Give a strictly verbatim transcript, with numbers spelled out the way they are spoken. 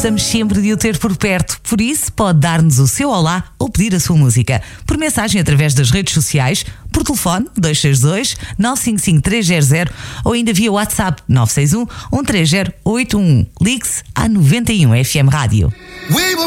gostamos sempre de o ter por perto. Por isso, pode dar-nos o seu olá ou pedir a sua música. Por mensagem através das redes sociais, por telefone dois seis dois, nove cinco cinco, três zero zero ou ainda via WhatsApp nove seis um, um três zero, oito um um. Ligue-se à noventa e um F M Rádio.